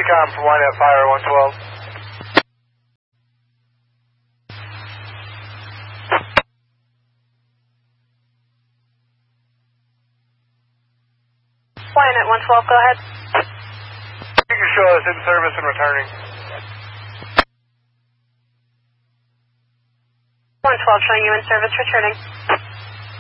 Recon from Wyatt Fire 112. Wyatt 112, go ahead. You can show us in service and returning. 112 showing you in service, returning.